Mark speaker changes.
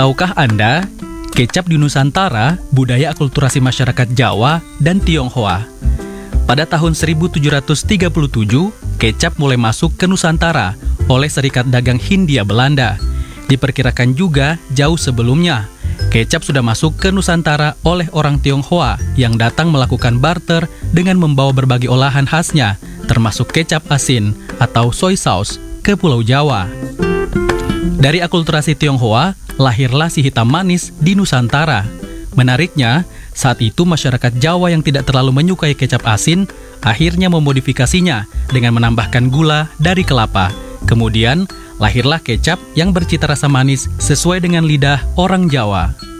Speaker 1: Tahukah Anda, kecap di Nusantara budaya akulturasi masyarakat Jawa dan Tionghoa. Pada tahun 1737, kecap mulai masuk ke Nusantara oleh Serikat Dagang Hindia Belanda. Diperkirakan juga jauh sebelumnya, kecap sudah masuk ke Nusantara oleh orang Tionghoa yang datang melakukan barter dengan membawa berbagai olahan khasnya, termasuk kecap asin atau soy sauce, ke Pulau Jawa. Dari akulturasi Tionghoa, lahirlah si hitam manis di Nusantara. Menariknya, saat itu masyarakat Jawa yang tidak terlalu menyukai kecap asin akhirnya memodifikasinya dengan menambahkan gula dari kelapa. Kemudian, lahirlah kecap yang bercita rasa manis sesuai dengan lidah orang Jawa.